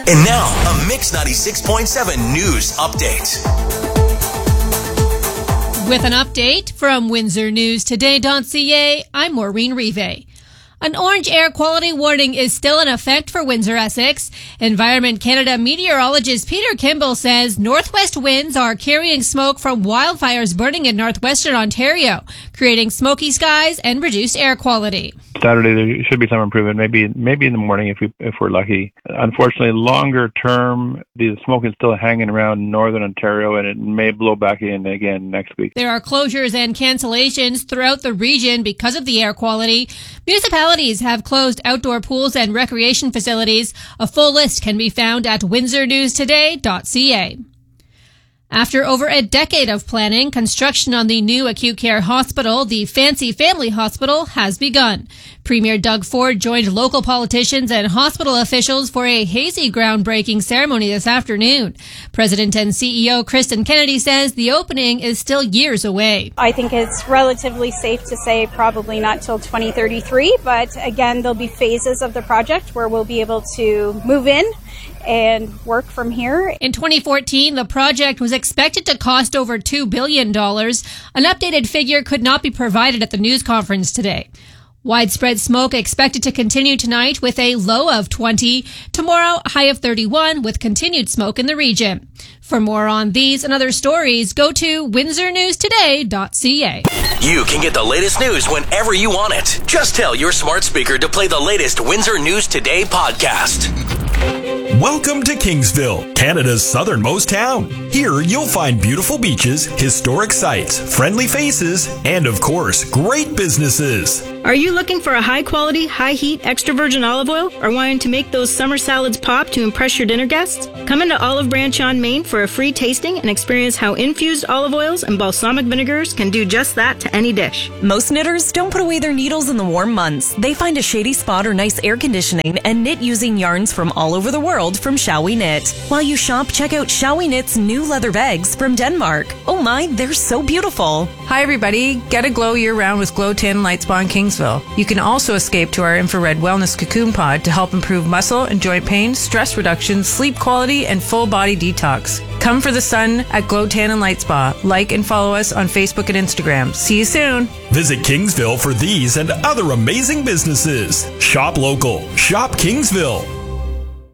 And now, a Mix 96.7 news update. With an update from WindsorNewsToday.ca, I'm Maureen Rive. An orange air quality warning is still in effect for Windsor, Essex. Environment Canada meteorologist Peter Kimball says northwest winds are carrying smoke from wildfires burning in northwestern Ontario, creating smoky skies and reduced air quality. Saturday there should be some improvement, maybe in the morning if we're lucky. Unfortunately, longer term, the smoke is still hanging around northern Ontario, and it may blow back in again next week. There are closures and cancellations throughout the region because of the air quality. Municipalities have closed outdoor pools and recreation facilities. A full list can be found at WindsorNewsToday.ca. After over a decade of planning, construction on the new acute care hospital, the Fancy Family Hospital, has begun. Premier Doug Ford joined local politicians and hospital officials for a hazy groundbreaking ceremony this afternoon. President and CEO Kristen Kennedy says the opening is still years away. I think it's relatively safe to say probably not till 2033, but again, there'll be phases of the project where we'll be able to move in and work from here. In 2014, the project was expected to cost over $2 billion. An updated figure could not be provided at the news conference today. Widespread smoke expected to continue tonight with a low of 20. Tomorrow, a high of 31 with continued smoke in the region. For more on these and other stories, go to WindsorNewsToday.ca. You can get the latest news whenever you want it. Just tell your smart speaker to play the latest Windsor News Today podcast. Welcome to Kingsville, Canada's southernmost town. Here you'll find beautiful beaches, historic sites, friendly faces, and of course, great businesses. Are you looking for a high-quality, high-heat, extra virgin olive oil or wanting to make those summer salads pop to impress your dinner guests? Come into Olive Branch on Main for a free tasting and experience how infused olive oils and balsamic vinegars can do just that to any dish. Most knitters don't put away their needles in the warm months. They find a shady spot or nice air conditioning and knit using yarns from all over the world from Shall We Knit. While you shop, check out Shall We Knit's new leather bags from Denmark. Oh my, they're so beautiful. Hi everybody, get a glow year-round with Glow Tan Light Spa in Kingsville. You can also escape to our infrared wellness cocoon pod to help improve muscle and joint pain, stress reduction, sleep quality, and full body detox. Come for the sun at Glow Tan and Light Spa. Like and follow us on Facebook and Instagram. See you soon. Visit Kingsville for these and other amazing businesses. Shop local. Shop Kingsville.